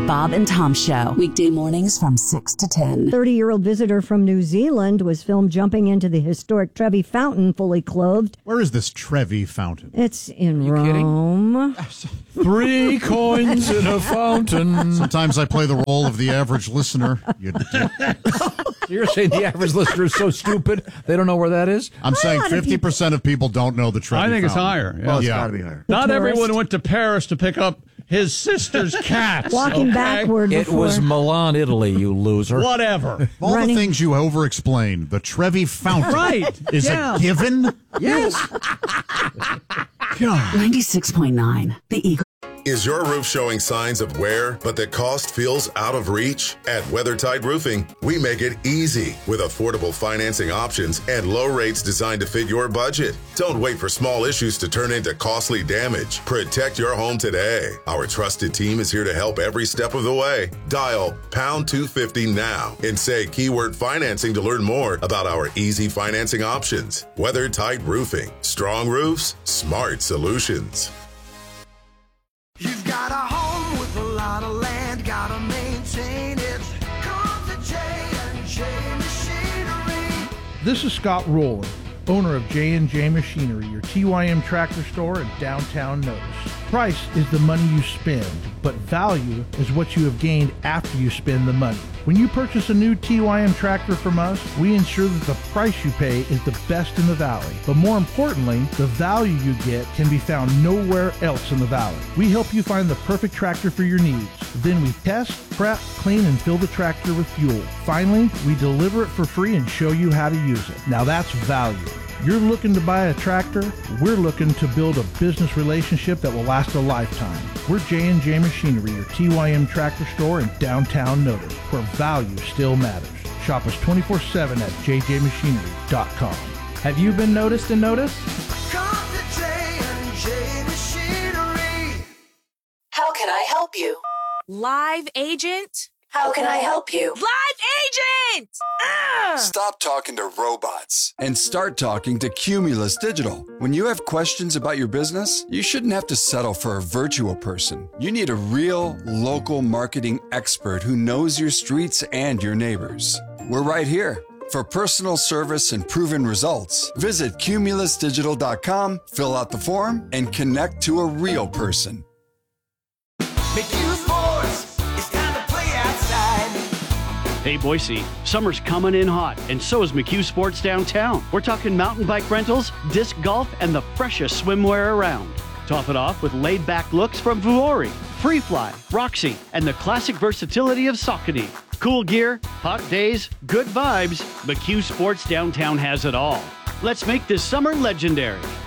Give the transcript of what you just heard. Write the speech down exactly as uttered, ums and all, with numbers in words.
Bob and Tom Show. Weekday mornings from six to ten. thirty-year-old visitor from New Zealand was filmed jumping into the historic Trevi Fountain fully clothed. Where is this Trevi Fountain? It's in Rome. Three coins in a fountain. Sometimes I play the role of the average listener. You dick. You're saying the average listener is so stupid they don't know where that is? I'm saying fifty percent of people don't know the Trevi I think Fountain. it's higher. Yeah. Well, it's yeah. got to be higher. Not everyone went to Paris to pick up his sister's cats. Walking okay? backward It before. was Milan, Italy, you loser. Whatever. All Running. the things you over-explain, the Trevi Fountain Right. is Yeah. a given? Yes. ninety-six point nine, The Eagle. Is your roof showing signs of wear, but the cost feels out of reach? At WeatherTight Roofing, we make it easy with affordable financing options and low rates designed to fit your budget. Don't wait for small issues to turn into costly damage. Protect your home today. Our trusted team is here to help every step of the way. Dial pound two fifty now and say keyword financing to learn more about our easy financing options. WeatherTight Roofing. Strong roofs, smart solutions. You've got a home with a lot of land, gotta maintain it. Come to J and J Machinery. This is Scott Rowland, owner of J and J Machinery, your T Y M tractor store in downtown Notice. Price is the money you spend, but value is what you have gained after you spend the money. When you purchase a new T Y M tractor from us, we ensure that the price you pay is the best in the valley. But more importantly, the value you get can be found nowhere else in the valley. We help you find the perfect tractor for your needs. Then we test, prep, clean, and fill the tractor with fuel. Finally, we deliver it for free and show you how to use it. Now that's value. You're looking to buy a tractor, we're looking to build a business relationship that will last a lifetime. We're J and J Machinery, your T Y M tractor store in downtown Notice, where value still matters. Shop us twenty-four seven at j j machinery dot com. Have you been noticed and noticed? Come to J and J Machinery. How can I help you? Live agent? How can I help you? Live agent! Ah! Stop talking to robots and start talking to Cumulus Digital. When you have questions about your business, you shouldn't have to settle for a virtual person. You need a real, local marketing expert who knows your streets and your neighbors. We're right here. For personal service and proven results, visit cumulus digital dot com, fill out the form, and connect to a real person. McHugh Sports. It's time to play outside. Hey Boise, summer's coming in hot, and so is McHugh Sports downtown. We're talking mountain bike rentals, disc golf, and the freshest swimwear around. Top it off with laid-back looks from Vuori, Freefly, Roxy, and the classic versatility of Saucony. Cool gear, hot days, good vibes, McHugh Sports downtown has it all. Let's make this summer legendary.